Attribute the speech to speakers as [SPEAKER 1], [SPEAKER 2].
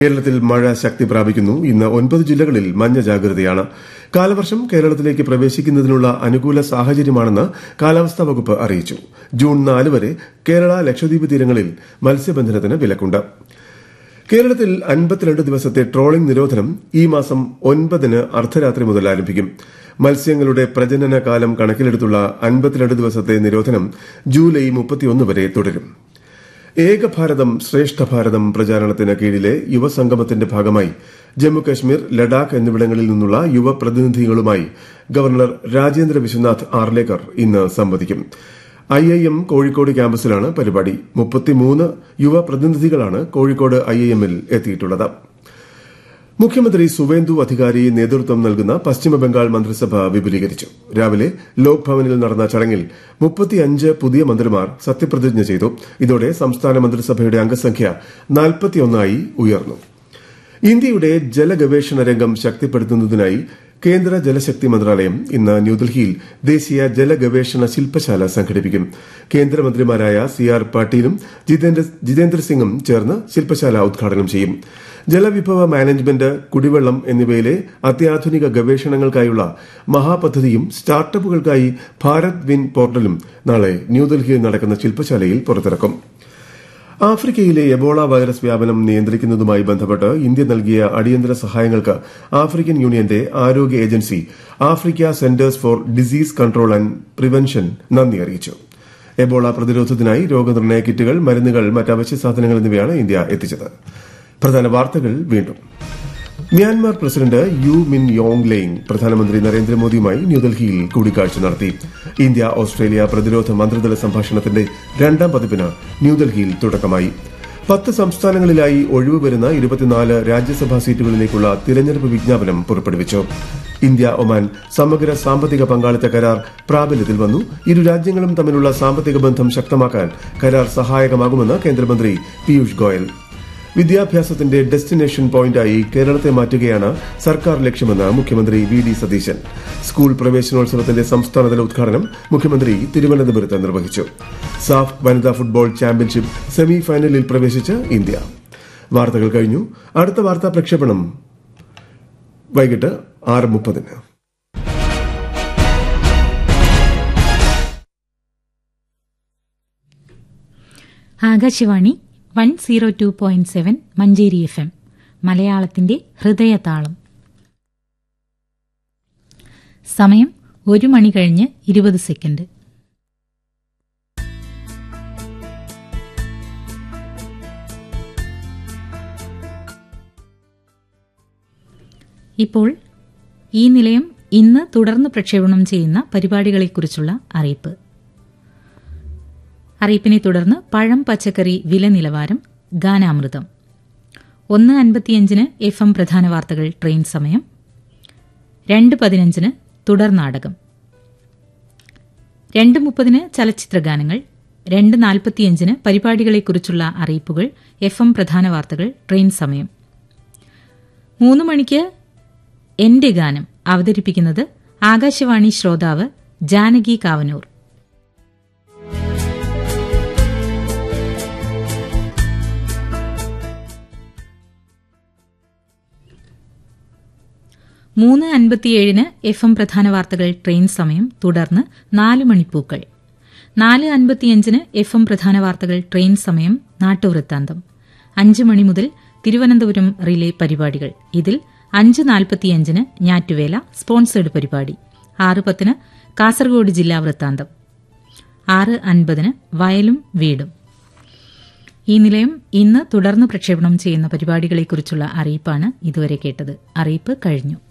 [SPEAKER 1] കേരളത്തിൽ മഴ ശക്തി പ്രാപിക്കുന്നു. ഇന്ന് 9 ജില്ലകളിൽ മഞ്ഞ ജാഗ്രതയാണ്. കാലവർഷം കേരളത്തിലേക്ക് പ്രവേശിക്കുന്നതിനുള്ള അനുകൂല സാഹചര്യമാണെന്ന് കാലാവസ്ഥാ വകുപ്പ് അറിയിച്ചു. ജൂൺ 4 വരെ കേരള ലക്ഷദ്വീപ് തീരങ്ങളിൽ മത്സ്യബന്ധനത്തിന് വിലക്കുണ്ട്. കേരളത്തിൽ 52 ദിവസത്തെ ട്രോളിംഗ് നിരോധനം ഈ മാസം 9 അർദ്ധരാത്രി മുതൽ ആരംഭിക്കും. മത്സ്യങ്ങളുടെ പ്രജനന കാലം കണക്കിലെടുത്തുള്ള 52 ദിവസത്തെ നിരോധനം ജൂലൈ 31 വരെ തുടരും. ഏക ഭാരതം ശ്രേഷ്ഠ ഭാരതം പ്രചാരണത്തിന് കീഴിലെ യുവസംഗമത്തിന്റെ ഭാഗമായി ജമ്മുകശ്മീർ, ലഡാക്ക് എന്നിവിടങ്ങളിൽ നിന്നുള്ള യുവ പ്രതിനിധികളുമായി ഗവർണർ രാജേന്ദ്ര വിശ്വനാഥ് ആർലേക്കർ ഇന്ന് സംവദിക്കും. IIM കോഴിക്കോട് ക്യാമ്പസിലാണ് പരിപാടി. 33 യുവ പ്രതിനിധികളാണ് കോഴിക്കോട് IIMൽ എത്തിയിട്ടുള്ളത്. മുഖ്യമന്ത്രി സുവേന്ദു അധികാരി നേതൃത്വം നൽകുന്ന പശ്ചിമബംഗാൾ മന്ത്രിസഭ വിപുലീകരിച്ചു. രാവിലെ ലോക് ഭവനിൽ നടന്ന ചടങ്ങിൽ 35 പുതിയ മന്ത്രിമാർ സത്യപ്രതിജ്ഞ ചെയ്തു. ഇതോടെ സംസ്ഥാന മന്ത്രിസഭയുടെ അംഗസംഖ്യ 41 ആയി ഉയർന്നു. ഇന്ത്യയുടെ ജലഗവേഷണ രംഗം ശക്തിപ്പെടുത്തുന്നതിനായി കേന്ദ്ര ജലശക്തി മന്ത്രാലയം ഇന്ന് ന്യൂഡൽഹിയിൽ ദേശീയ ജലഗവേഷണ ശില്പശാല സംഘടിപ്പിക്കും. കേന്ദ്രമന്ത്രിമാരായ CR പാട്ടീലും ജിതേന്ദ്ര സിംഗും ചേർന്ന് ശില്പശാല ഉദ്ഘാടനം ചെയ്യും. ജലവിഭവ മാനേജ്മെന്റ്, കുടിവെള്ളം എന്നിവയിലെ അത്യാധുനിക ഗവേഷണങ്ങൾക്കായുള്ള മഹാപദ്ധതിയും സ്റ്റാർട്ടപ്പുകൾക്കായി ഭാരത് വിൻ പോർട്ടലും നാളെ ന്യൂഡൽഹിയിൽ നടക്കുന്ന ശില്പശാലയിൽ പുറത്തിറക്കും. ആഫ്രിക്കയിലെ എബോള വൈറസ് വ്യാപനം നിയന്ത്രിക്കുന്നതുമായി ബന്ധപ്പെട്ട് ഇന്ത്യ നൽകിയ അടിയന്തര സഹായങ്ങൾക്ക് ആഫ്രിക്കൻ യൂണിയന്റെ ആരോഗ്യ agency Africa centres four disease control and prevention നന്ദി അറിയിച്ചു. എബോള പ്രതിരോധത്തിനായി രോഗനിർണയ കിറ്റുകൾ, മരുന്നുകൾ, മറ്റ് അവശ്യ സാധനങ്ങൾ എന്നിവയാണ് ഇന്ത്യ എത്തിച്ചത്. പ്രധാന വാർത്തകൾ വീണ്ടും. മ്യാൻമാർ പ്രസിഡന്റ് യു മിൻ യോങ് ലെയ്ങ് പ്രധാനമന്ത്രി നരേന്ദ്രമോദിയുമായി ന്യൂഡൽഹിയിൽ കൂടിക്കാഴ്ച നടത്തി. ഇന്ത്യ ഓസ്ട്രേലിയ പ്രതിരോധ മന്ത്രിതല സംഭാഷണത്തിന്റെ 2ാം പതിപ്പിന് ന്യൂഡൽഹിയിൽ തുടക്കമായി. 10 സംസ്ഥാനങ്ങളിലായി ഒഴിവ് വരുന്ന 24 രാജ്യസഭാ സീറ്റുകളിലേക്കുള്ള തിരഞ്ഞെടുപ്പ് വിജ്ഞാപനം പുറപ്പെടുവിച്ചു. ഇന്ത്യ ഒമാൻ സമഗ്ര സാമ്പത്തിക പങ്കാളിത്ത കരാർ പ്രാബല്യത്തിൽ വന്നു. ഇരു രാജ്യങ്ങളും തമ്മിലുള്ള സാമ്പത്തിക ബന്ധം ശക്തമാക്കാൻ കരാർ സഹായകമാകുമെന്ന് കേന്ദ്രമന്ത്രി പീയൂഷ് ഗോയൽ. വിദ്യാഭ്യാസത്തിന്റെ ഡെസ്റ്റിനേഷൻ പോയിന്റായി കേരളത്തെ മാറ്റുകയാണ് സർക്കാർ ലക്ഷ്യമെന്ന് മുഖ്യമന്ത്രി VD സതീശൻ. സ്കൂൾ പ്രവേശനോത്സവത്തിന്റെ സംസ്ഥാനതല ഉദ്ഘാടനം മുഖ്യമന്ത്രി തിരുവനന്തപുരത്ത് നിർവഹിച്ചു. സാഫ് വനിതാ ഫുട്ബോൾ ചാമ്പ്യൻഷിപ്പ് സെമി ഫൈനലിൽ പ്രവേശിച്ച് ഇന്ത്യ. വാർത്തകൾ കഴിഞ്ഞു. അടുത്ത വാർത്താ പ്രക്ഷേപണം വൈകിട്ട് 6:30.
[SPEAKER 2] ആകാശവാണി 102.7 മഞ്ചേരി FM മലയാളത്തിന്റെ ഹൃദയതാളം. സമയം 1 മണി കഴിഞ്ഞ് 20 സെക്കൻഡ്. ഇപ്പോൾ ഈ നിലയം ഇന്ന് തുടർന്ന് പ്രക്ഷേപണം ചെയ്യുന്ന പരിപാടികളെക്കുറിച്ചുള്ള അറിയിപ്പ്. അറിയിപ്പിനെ തുടർന്ന് പഴം പച്ചക്കറി വില നിലവാരം, ഗാനാമൃതം. 1:55 FM പ്രധാന വാർത്തകൾ ട്രെയിൻ സമയം. 2:15 തുടർ നാടകം. 2:30 ചലച്ചിത്രഗാനങ്ങൾ. 2:45 പരിപാടികളെക്കുറിച്ചുള്ള അറിയിപ്പുകൾ, FM പ്രധാന വാർത്തകൾ ട്രെയിൻ സമയം. 3 മണിക്ക് എന്റെ ഗാനം അവതരിപ്പിക്കുന്നത് ആകാശവാണി ശ്രോതാവ് ജാനകി കാവനൂർ. 3:57 FM പ്രധാന വാർത്തകൾ ട്രെയിൻ സമയം. തുടർന്ന് 4 മണിപ്പൂക്കൾ. 4:55 FM പ്രധാന വാർത്തകൾ ട്രെയിൻ സമയം. നാട്ടുവൃത്താന്തം. 5 മണി മുതൽ തിരുവനന്തപുരം റിലേ പരിപാടികൾ. ഇതിൽ 5:45 ഞാറ്റുവേല സ്പോൺസേഡ് പരിപാടി. 6:10 കാസർഗോഡ് ജില്ലാ വൃത്താന്തം. 6:50 വയലും വീടും. ഈ നിലയം ഇന്ന് തുടർന്ന് പ്രക്ഷേപണം ചെയ്യുന്ന പരിപാടികളെക്കുറിച്ചുള്ള അറിയിപ്പാണ് ഇതുവരെ കേട്ടത്. അറിയിപ്പ് കഴിഞ്ഞു.